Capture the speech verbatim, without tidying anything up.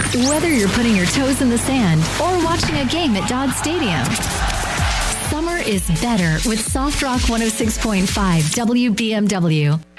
Whether you're putting your toes in the sand or watching a game at Dodge Stadium, summer is better with Soft Rock one oh six point five W B M W.